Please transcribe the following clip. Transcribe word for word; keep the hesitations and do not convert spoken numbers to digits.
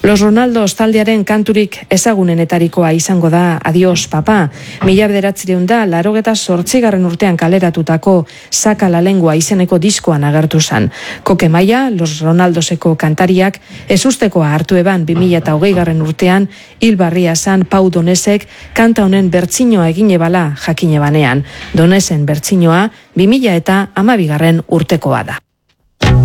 Los Ronaldos taldearen kanturik ezagunenetarikoa izango da Adiós Papa. Mila bederatzireun da, larogeta zortzigarren urtean kaleratutako Saka la lengua izeneko diskoan agertu zan. Koke Maia, Los Ronaldoseko kantariak, ezustekoa hartu eban bi mila eta hogeigarren urtean, hil barria zan Pau Donesek kanta honen bertsinoa egine bala jakine banean. Donesen bertsinoa bi mila eta hamabigarren urtekoa da.